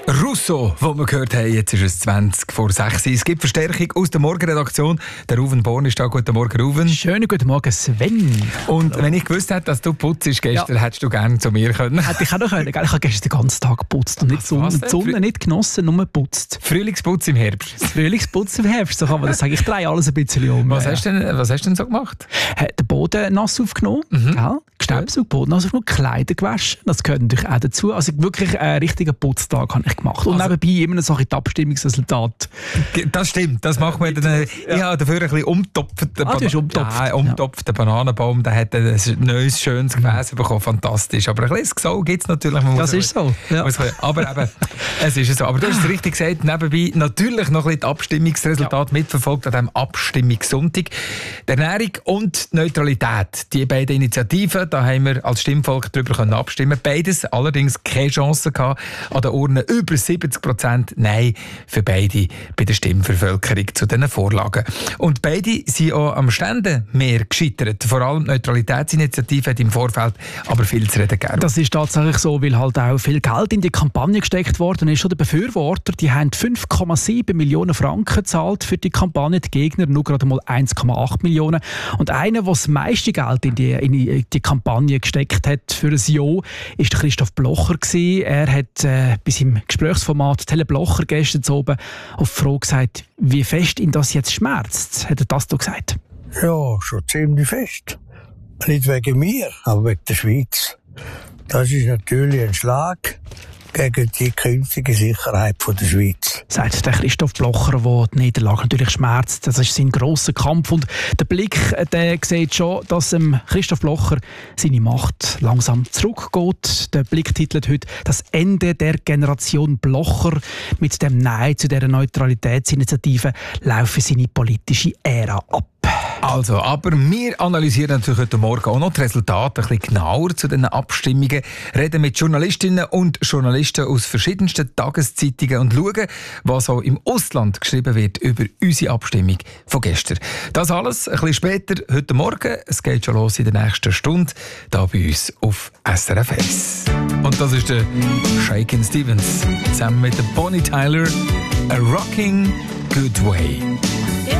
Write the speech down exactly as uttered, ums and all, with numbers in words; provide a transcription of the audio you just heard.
Russo, wo wir gehört haben, jetzt ist es zwanzig vor sechs. Es gibt Verstärkung aus der Morgenredaktion. Der Ruven Born ist da. Guten Morgen, Ruven. Schönen guten Morgen, Sven. Und Hallo. Wenn ich gewusst hätte, dass du putzt gestern, ja. hättest du gerne zu mir können. Hätte ich auch noch können. Ich habe gestern den ganzen Tag geputzt und nicht die Sonne, die Sonne nicht genossen, nur geputzt. Frühlingsputz im Herbst. Frühlingsputz im Herbst, so kann man das sagen. Ich drehe alles ein bisschen um. Was hast du denn, was hast du denn so gemacht? Den Boden nass aufgenommen, mhm. Gestaubsaugt, Boden nass aufgenommen, Kleider gewaschen. Das gehört natürlich auch dazu. Also wirklich einen richtigen Putztag habe ich gemacht. Und also, nebenbei immer noch die Abstimmungsresultate. Das stimmt, das machen wir dann. Ja. Ich habe dafür ein bisschen umtopft. Ah, du hast umtopft. Ja, umtopft. Der Bananenbaum, der hat ein neues, schönes Gefäß mhm. bekommen. Fantastisch. Aber ein bisschen Gesau gibt es natürlich. Man das ist so. Ja. Muss, aber eben, es ist so. Aber du hast es richtig gesagt, nebenbei natürlich noch ein bisschen die Abstimmungsresultate ja. mitverfolgt an diesem Abstimmungssonntag. Die Ernährung und die Neutralität. Die beiden Initiativen, da haben wir als Stimmvolk darüber abstimmen. Beides allerdings keine Chance gehabt. An den Urnen über siebzig Prozent Nein für beide bei der Stimmvervölkerung zu diesen Vorlagen. Und beide sind auch am Ständemeer gescheitert. Vor allem die Neutralitätsinitiative hat im Vorfeld aber viel zu reden gegeben. Das ist tatsächlich so, weil halt auch viel Geld in die Kampagne gesteckt worden ist. Die Befürworter, die haben fünf Komma sieben Millionen Franken gezahlt für die Kampagne, die Gegner nur gerade mal eins Komma acht Millionen. Und einer, der das meiste Geld in die, in die Kampagne gesteckt hat für ein Ja, ist der Christoph Blocher gewesen. Er hat äh, bei seinem Gesprächsformat Tele Blocher gestern oben auf die Frage gesagt, wie fest ihn das jetzt schmerzt. Hat er das da gesagt? Ja, schon ziemlich fest. Nicht wegen mir, aber wegen der Schweiz. Das ist natürlich ein Schlag gegen die künftige Sicherheit von der Schweiz. Sagt der Christoph Blocher, der die Niederlage natürlich schmerzt. Das ist sein grosser Kampf. Und der Blick der sieht schon, dass ähm, Christoph Blocher seine Macht langsam zurückgeht. Der Blick titelt heute «Das Ende der Generation Blocher». Mit dem Nein zu dieser Neutralitätsinitiative laufe seine politische Ära ab. Also, aber wir analysieren natürlich heute Morgen auch noch die Resultate ein bisschen genauer zu diesen Abstimmungen, reden mit Journalistinnen und Journalisten aus verschiedensten Tageszeitungen und schauen, was auch im Ausland geschrieben wird über unsere Abstimmung von gestern. Das alles ein bisschen später heute Morgen. Es geht schon los in der nächsten Stunde, hier bei uns auf S R F eins. Und das ist der Shakin' Stevens zusammen mit der Bonnie Tyler, A Rocking Good Way.